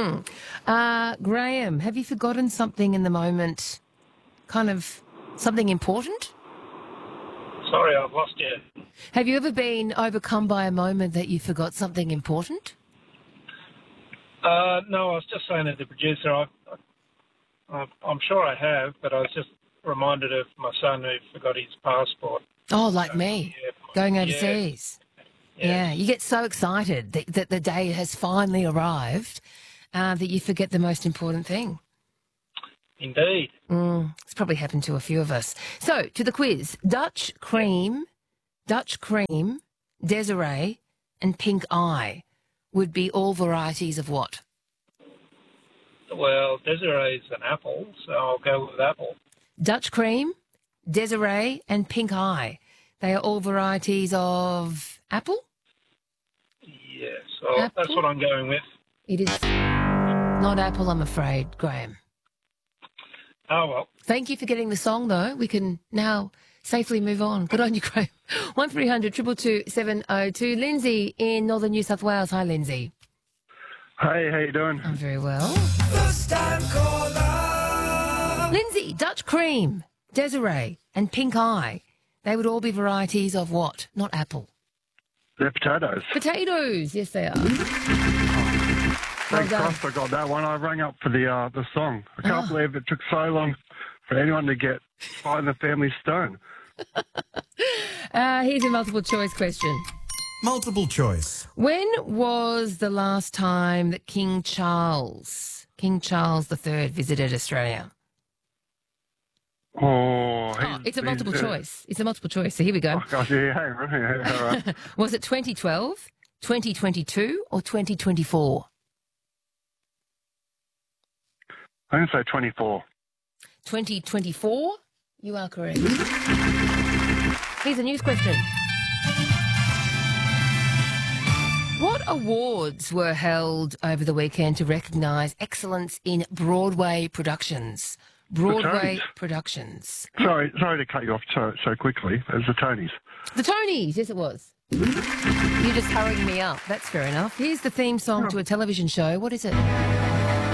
Graham, have you forgotten something in the moment? Kind of something important? Sorry, I've lost you. Have you ever been overcome by a moment that you forgot something important? No, I was just saying to the producer, I'm sure I have, but I was just reminded of my son who forgot his passport. Oh, like me, going overseas. Yeah. Yeah, you get so excited that the day has finally arrived that you forget the most important thing. Indeed. It's probably happened to a few of us. So, to the quiz. Dutch cream, Desiree and pink eye would be all varieties of what? Well, Desiree's an apple, so I'll go with apple. Dutch cream, Desiree and pink eye. They are all varieties of apple? Yes, so that's what I'm going with. It is not apple, I'm afraid, Graham. Oh, well. Thank you for getting the song, though. We can now safely move on. Good on you, Graham. 1300 222 702. Lindsay in northern New South Wales. Hi, Lindsay. Hey, how you doing? I'm very well. First time caller. Lindsay, Dutch cream, Desiree and pink eye. They would all be varieties of what? Not apple. They're potatoes. Potatoes. Yes, they are. Thank Christ I got that one. I rang up for the song. I can't believe it took so long for anyone to get Find the Family Stone. Here's a multiple choice question. Multiple choice. When was the last time that King Charles III visited Australia? It's a multiple choice. It's a multiple choice. So here we go. Oh, gosh, yeah, hang on. Yeah, all right. Was it 2012, 2022 or 2024? I'm going to say 24. 2024? You are correct. Here's a news question. What awards were held over the weekend to recognise excellence in Broadway productions? Broadway productions. Sorry to cut you off so quickly. It was the Tonys. The Tonys, yes it was. You're just hurrying me up. That's fair enough. Here's the theme song to a television show. What is it?